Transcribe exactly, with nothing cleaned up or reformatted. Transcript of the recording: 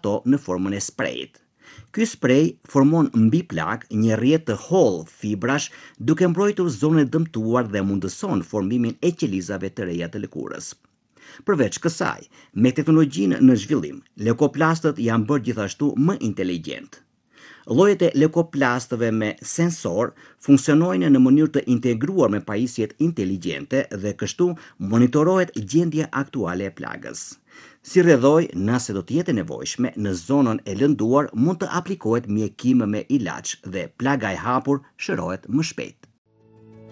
ato në formën e sprejit. Ky sprej formon mbi plak një rrjet të hollë fibrash duke mbrojtur zonën e dëmtuar dhe mundëson formimin e qelizave të reja të lëkurës. Përveç kësaj, me teknologjinë në zhvillim, leukoplastët janë bërë gjithashtu më inteligjent. Llojet e leukoplastëve me sensor funksionojnë në mënyrë të integruar me pajisjet inteligjente dhe kështu monitorohet gjendja aktuale e plagës. Si rrjedhoj, nëse do të jetë e nevojshme, në zonën e lënduar mund të aplikohet mjekim me ilaç dhe plaga e hapur shërohet më shpejt.